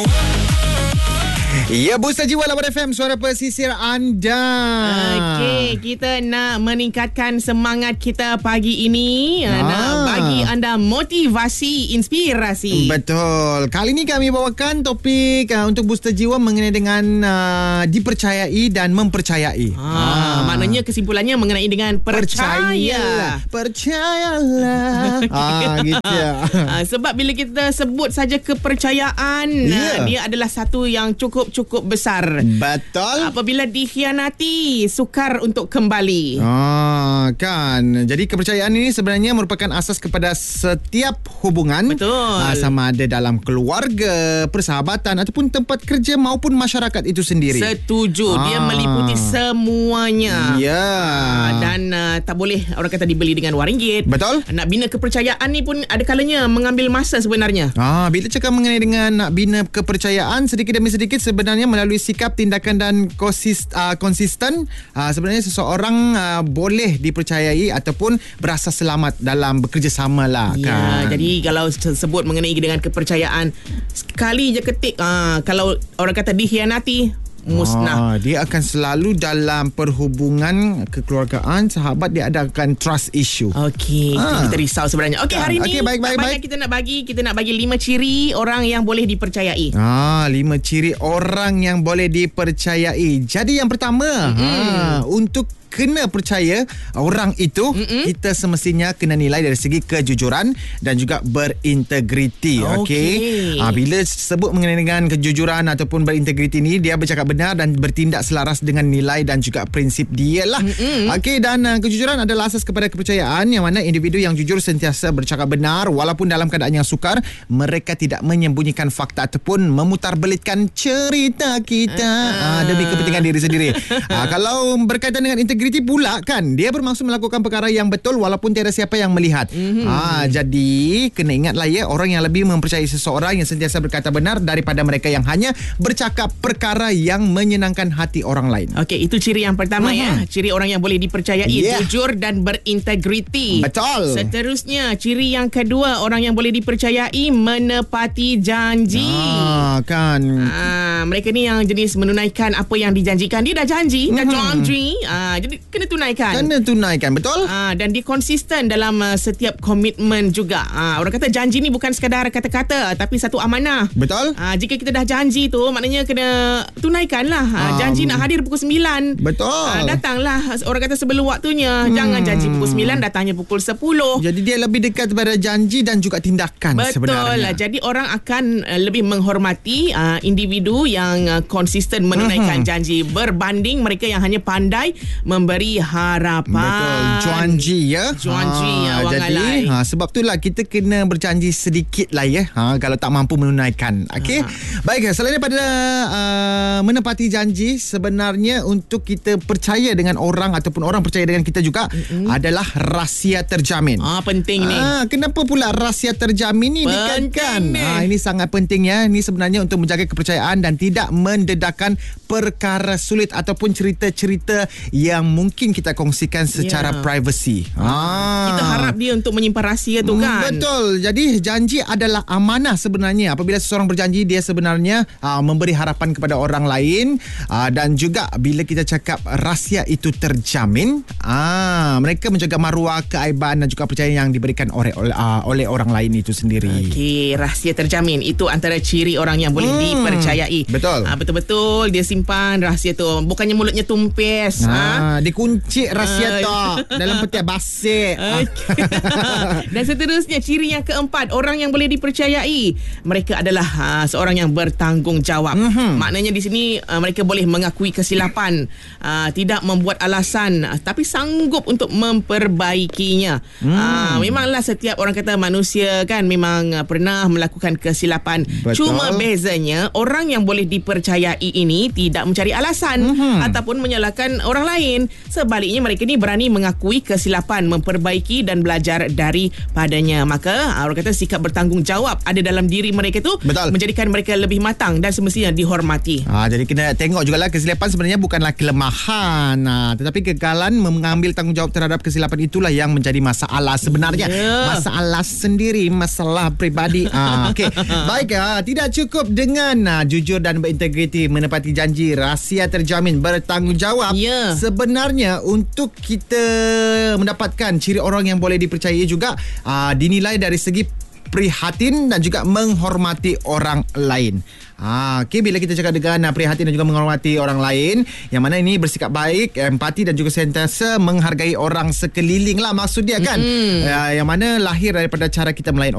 Ya, Booster Jiwa Lawan FM, suara pesisir anda. Okey, kita nak meningkatkan semangat kita pagi ini. Nak bagi anda motivasi, inspirasi. Betul. Kali ini kami bawakan topik untuk Booster Jiwa mengenai dengan dipercayai dan mempercayai. Maknanya kesimpulannya mengenai dengan percaya. Percayalah. Gitu ya. Sebab bila kita sebut saja kepercayaan, dia adalah satu yang cukup besar. Betul. Apabila dikhianati, sukar untuk kembali. Kan. Jadi kepercayaan ini sebenarnya merupakan asas kepada setiap hubungan. Betul. Sama ada dalam keluarga, persahabatan ataupun tempat kerja maupun masyarakat itu sendiri. Setuju. Dia meliputi semuanya. Ya. Dan tak boleh orang kata dibeli dengan RM1. Betul. Nak bina kepercayaan ni pun ada kalanya mengambil masa sebenarnya. Bila cakap mengenai dengan nak bina kepercayaan, sedikit demi sedikit sebenarnya melalui sikap, tindakan dan konsisten, sebenarnya seseorang boleh dipercayai ataupun berasa selamat dalam bekerjasama lah. Kan? Jadi kalau sebut mengenai dengan kepercayaan, sekali je ketik, kalau orang kata dikhianati, musnah. Dia akan selalu dalam perhubungan kekeluargaan, sahabat, dia ada akan trust issue. Okey, kita risau sebenarnya. Okey, hari ni baik. kita nak bagi 5 ciri orang yang boleh dipercayai. 5 ciri orang yang boleh dipercayai. Jadi yang pertama, untuk kena percaya orang itu, kita semestinya kena nilai dari segi kejujuran dan juga berintegriti. Okey. Bila sebut mengenai dengan kejujuran ataupun berintegriti ni, dia bercakap benar dan bertindak selaras dengan nilai dan juga prinsip dia lah. Okey, dan kejujuran adalah asas kepada kepercayaan, yang mana individu yang jujur sentiasa bercakap benar walaupun dalam keadaan yang sukar. Mereka tidak menyembunyikan fakta ataupun memutarbelitkan cerita kita demi kepentingan diri sendiri. Kalau berkaitan dengan integriti pula, kan, dia bermaksud melakukan perkara yang betul walaupun tiada siapa yang melihat. Jadi kena ingatlah ya, orang yang lebih mempercayai seseorang yang sentiasa berkata benar daripada mereka yang hanya bercakap perkara yang menyenangkan hati orang lain. Okey, itu ciri yang pertama ya. Ciri orang yang boleh dipercayai, jujur dan berintegriti. Betul. Seterusnya, ciri yang kedua orang yang boleh dipercayai, menepati janji. Kan. Mereka ni yang jenis menunaikan apa yang dijanjikan. Dia dah janji, dah janji. Jadi kena tunaikan. Betul. Dan dia konsisten dalam setiap komitmen juga. Orang kata janji ni bukan sekadar kata-kata, tapi satu amanah. Betul. Jika kita dah janji tu, maknanya kena tunaikan lah. Janji nak hadir pukul 9. Betul. Datanglah orang kata sebelum waktunya. Jangan janji pukul 9, datangnya pukul 10. Jadi dia lebih dekat kepada janji dan juga tindakan. Betul. Sebenarnya. Jadi orang akan lebih menghormati individu yang konsisten menunaikan janji berbanding mereka yang hanya pandai memberi harapan. Betul. Janji ya. Wang alai. Jadi sebab itulah kita kena berjanji sedikit lah ya. Kalau tak mampu menunaikan. Okey. Baik, selain daripada menepati janji, sebenarnya untuk kita percaya dengan orang ataupun orang percaya dengan kita juga adalah rahsia terjamin. Penting ni. Kenapa pula rahsia terjamin ni dikatakan? Ini sangat penting ya. Ini sebenarnya untuk menjaga kepercayaan dan tidak mendedahkan perkara sulit ataupun cerita-cerita yang mungkin kita kongsikan secara privacy. Kita harap dia untuk menyimpan rahsia tu kan. Betul. Jadi janji adalah amanah sebenarnya. Apabila seseorang berjanji, dia sebenarnya memberi harapan kepada orang lain, dan juga bila kita cakap rahsia itu terjamin, mereka menjaga maruah, keaiban dan juga percayaan yang diberikan oleh orang lain itu sendiri. Okey, rahsia terjamin itu antara ciri orang yang boleh dipercayai. Betul. Betul-betul dia simpan rahsia tu. Bukannya mulutnya tumpes. Dikuncik rahsia tu dalam peti basik. Dan seterusnya, ciri yang keempat orang yang boleh dipercayai, mereka adalah seorang yang bertanggungjawab. Maknanya di sini mereka boleh mengakui kesilapan, tidak membuat alasan, tapi sanggup untuk memperbaikinya. Memanglah setiap orang kata manusia kan memang pernah melakukan kesilapan. Betul. Cuma bezanya orang yang boleh dipercayai ini tidak mencari alasan ataupun menyalahkan orang lain. Sebaliknya, mereka ni berani mengakui kesilapan, memperbaiki dan belajar daripadanya. Maka orang kata sikap bertanggungjawab ada dalam diri mereka tu. Betul. Menjadikan mereka lebih matang dan semestinya dihormati. Jadi kena tengok jugalah kesilapan sebenarnya bukanlah kelemahan, tetapi kegagalan mengambil tanggungjawab terhadap kesilapan itulah yang menjadi masalah sebenarnya. Masalah sendiri, masalah peribadi. Okey. Baik, tidak cukup dengan jujur dan berintegriti, menepati janji, rahsia terjamin, bertanggungjawab. Sebenarnya untuk kita mendapatkan ciri orang yang boleh dipercayai juga dinilai dari segi prihatin dan juga menghormati orang lain. Okey, bila kita cakap dengan prihatin dan juga menghormati orang lain, yang mana ini bersikap baik, empati dan juga sentiasa menghargai orang sekeliling lah maksud dia kan. Yang mana lahir daripada cara kita melayan